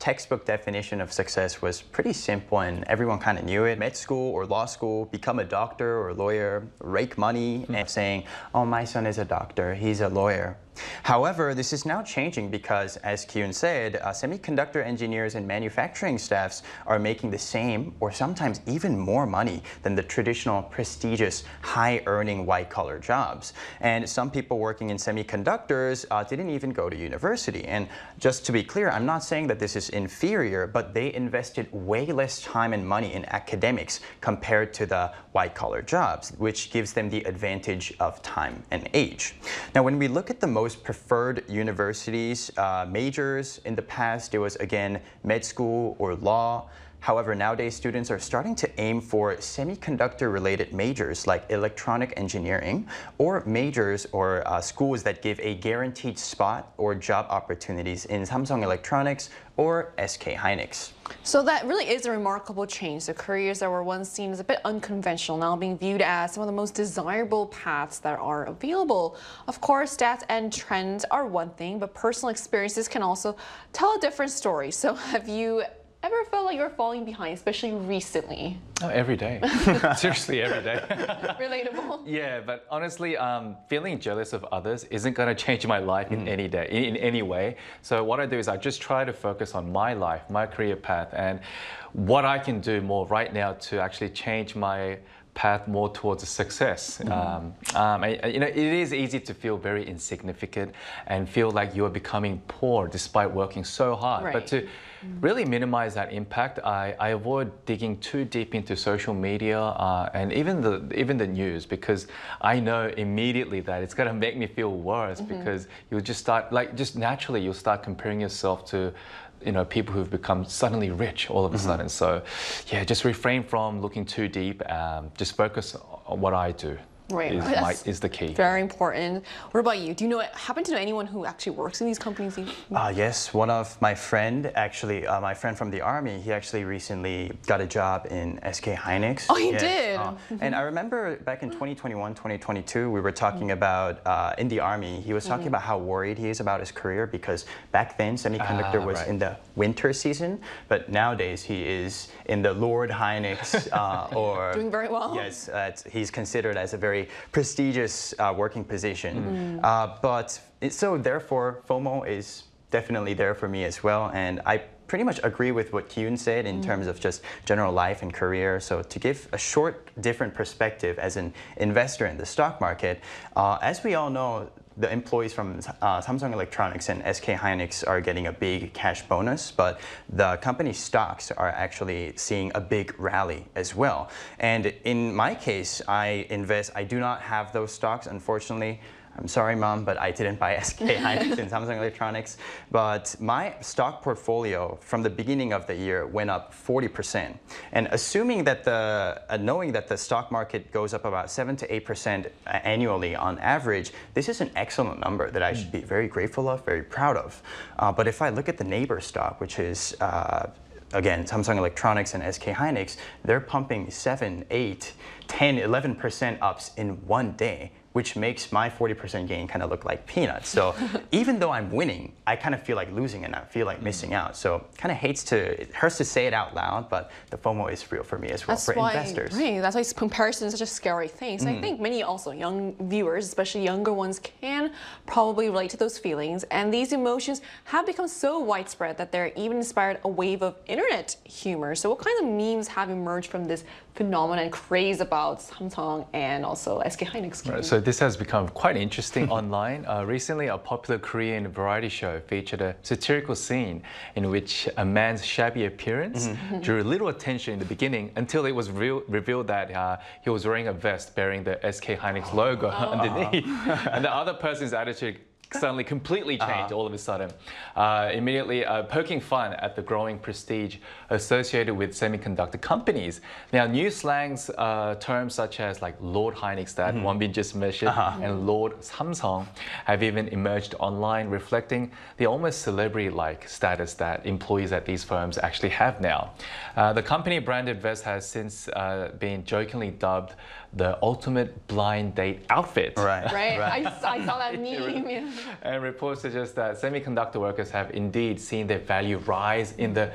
textbook definition of success was pretty simple and everyone kind of knew it. Med school or law school, become a doctor or a lawyer, rake money, and saying, oh, my son is a doctor, he's a lawyer. However, this is now changing because, as Kyun said, semiconductor engineers and manufacturing staffs are making the same or sometimes even more money than the traditional prestigious high-earning white-collar jobs. And some people working in semiconductors didn't even go to university. And just to be clear, I'm not saying that this is inferior, but they invested way less time and money in academics compared to the white-collar jobs, which gives them the advantage of time and age. Now, when we look at the most preferred universities, majors in the past, it was again med school or law. However, nowadays students are starting to aim for semiconductor-related majors like electronic engineering or majors or schools that give a guaranteed spot or job opportunities in Samsung Electronics or SK Hynix. So that really is a remarkable change. The careers that were once seen as a bit unconventional now being viewed as some of the most desirable paths that are available. Of course, stats and trends are one thing, but personal experiences can also tell a different story. So have you ever felt like you're falling behind, especially recently? Oh, every day. Seriously, every day. Relatable? Yeah, but honestly, feeling jealous of others isn't going to change my life in any way. So what I do is I just try to focus on my life, my career path, and what I can do more right now to actually change my path more towards success. It is easy to feel very insignificant and feel like you are becoming poor despite working so hard. Right. But to really minimize that impact, I avoid digging too deep into social media and even the news, because I know immediately that it's going to make me feel worse because you'll just start, just naturally, you'll start comparing yourself to people who've become suddenly rich all of a sudden. So yeah, just refrain from looking too deep. Just focus on what I do. Right. Is the key. Very important. What about you? Do you happen to know anyone who actually works in these companies? Yes, one of my friend, actually, my friend from the Army, he actually recently got a job in SK Hynix. Oh, he did? And I remember back in 2021, 2022, we were talking about, in the Army, he was talking about how worried he is about his career because back then semiconductor was in the winter season, but nowadays he is in the Lord Hynix or... Doing very well. Yes, he's considered as a very prestigious working position. So therefore, FOMO is definitely there for me as well. And I pretty much agree with what Kyun said in terms of just general life and career. So to give a short, different perspective as an investor in the stock market, as we all know, the employees from Samsung Electronics and SK Hynix are getting a big cash bonus, but the company stocks are actually seeing a big rally as well. And in my case, I do not have those stocks, unfortunately. I'm sorry, Mom, but I didn't buy SK Hynix and Samsung Electronics. But my stock portfolio from the beginning of the year went up 40%. And assuming that knowing that the stock market goes up about 7 to 8% annually on average, this is an excellent number that I should be very grateful of, very proud of. But if I look at the neighbor stock, which is again, Samsung Electronics and SK Hynix, they're pumping 7, 8, 10, 11% ups in one day, which makes my 40% gain kind of look like peanuts. So even though I'm winning, I kind of feel like losing and I feel like missing out. So kind of it hurts to say it out loud, but the FOMO is real for me as well, for investors. Right, that's why comparison is such a scary thing. So I think many also young viewers, especially younger ones, can probably relate to those feelings. And these emotions have become so widespread that they're even inspired a wave of internet humor. So what kinds of memes have emerged from this phenomenon and craze about Samsung and also SK Hynix? Right, so this has become quite interesting online. Recently, a popular Korean variety show featured a satirical scene in which a man's shabby appearance drew little attention in the beginning until it was revealed that he was wearing a vest bearing the SK Hynix logo underneath. And the other person's attitude suddenly completely changed all of a sudden, immediately poking fun at the growing prestige associated with semiconductor companies. Now, new slangs, terms such as like Lord Hynix that Wonbin just mentioned and Lord Samsung have even emerged online, reflecting the almost celebrity-like status that employees at these firms actually have now. The company branded vest has since been jokingly dubbed the ultimate blind date outfit. Right. Right? I saw that meme. Yeah. And reports suggest that semiconductor workers have indeed seen their value rise in the